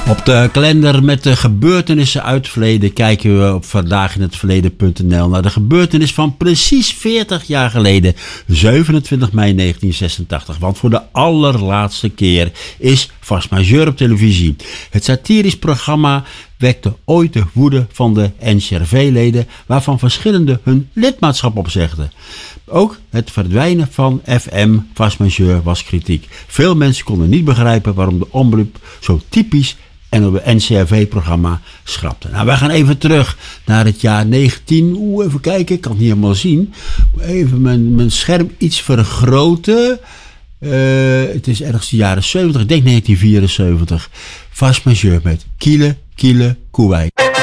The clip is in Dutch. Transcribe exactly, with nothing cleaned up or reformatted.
Op de kalender met de gebeurtenissen uit het verleden kijken we op vandaag in het verleden punt n l naar de gebeurtenis van precies veertig jaar geleden, zevenentwintig mei negentien zesentachtig. Want voor de allerlaatste keer is Force Majeure op televisie. Het satirisch programma wekte ooit de woede van de N C R V-leden, waarvan verschillende hun lidmaatschap opzegden. Ook het verdwijnen van F M, Force Majeure, was kritiek. Veel mensen konden niet begrijpen waarom de omroep zo typisch en op het N C R V-programma schrapte. Nou, wij gaan even terug naar het jaar negentien. Oeh, even kijken, ik kan het niet helemaal zien. Even mijn, mijn scherm iets vergroten. Uh, het is ergens de jaren zeventig, ik denk negentien vierenzeventig. Force Majeure met Kiele, Kiele, Koewijk.